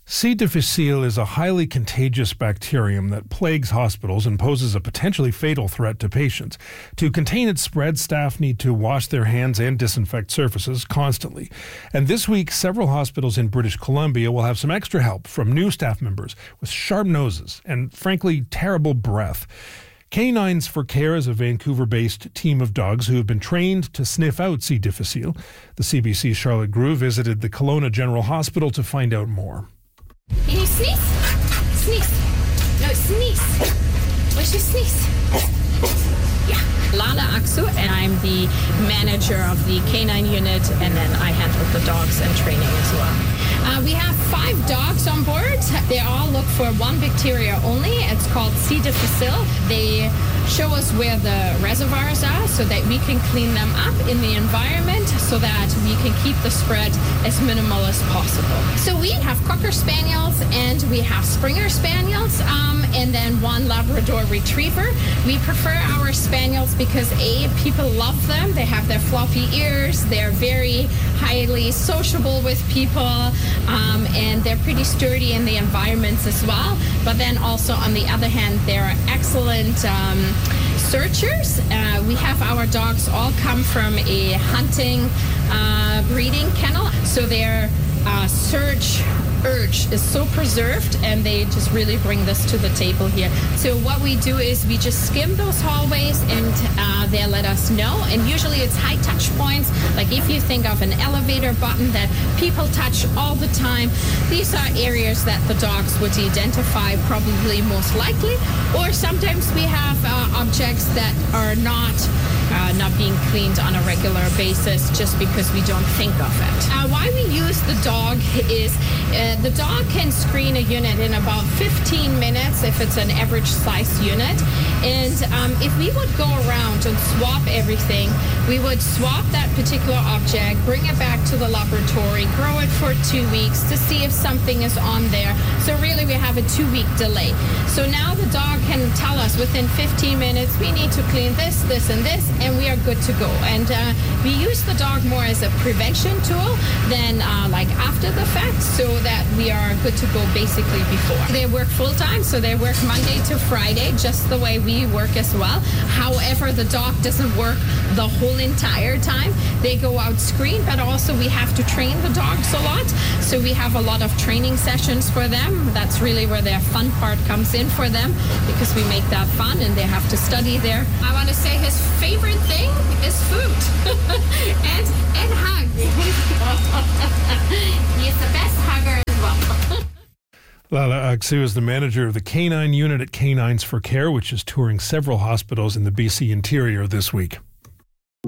C. difficile is a highly contagious bacterium that plagues hospitals and poses a potentially fatal threat to patients. To contain its spread, staff need to wash their hands and disinfect surfaces constantly. And this week, several hospitals in British Columbia will have some extra help from new staff members with sharp noses and, frankly, terrible breath. Canines for Care is a Vancouver-based team of dogs who have been trained to sniff out C. difficile. The CBC's Charlotte Grew visited the Kelowna General Hospital to find out more. Can you sneeze? Sneeze. No, sneeze. What's your sneeze? Yeah. Lala Aksu, and I'm the manager of the canine unit, and then I handle the dogs and training as well. We have 5 dogs on board. They all look for one bacteria only. It's called C. difficile. They show us where the reservoirs are so that we can clean them up in the environment so that we can keep the spread as minimal as possible. So we have Cocker Spaniels and we have Springer Spaniels and then 1 Labrador Retriever. We prefer our Spaniels because people love them. They have their floppy ears. They're very highly sociable with people and they're pretty sturdy in the environments as well. But then also on the other hand, they're excellent searchers. We have our dogs all come from a hunting breeding kennel, so their search urge is so preserved and they just really bring this to the table here. So what we do is we just skim those hallways and they let us know, and usually it's high touch points, like if you think of an elevator button that people touch all the time, these are areas that the dogs would identify probably most likely, or sometimes we have objects that are not being cleaned on a regular basis just because we don't think of it. Why we use the dog is the dog can screen a unit in about 15 minutes if it's an average size unit. And if we would go around and swap everything, we would swap that particular object, bring it back to the laboratory, grow it for 2 weeks to see if something is on there. So really we have a 2-week delay. So now the dog can tell us within 15 minutes, we need to clean this, this, and this, and we are good to go. And we use the dog more as a prevention tool than like after the fact, so that we are good to go basically before. They work full-time, so they work Monday to Friday, just the way we work as well. However, the dog doesn't work the whole entire time. They go out screen, but also we have to train the dogs a lot. So we have a lot of training sessions for them. That's really where their fun part comes in for them, because we make that fun and they have to study there. I want to say his favorite thing is food and hugs. He's the best hugger as well. Lala Aksu is the manager of the canine unit at Canines for Care, which is touring several hospitals in the BC interior this week.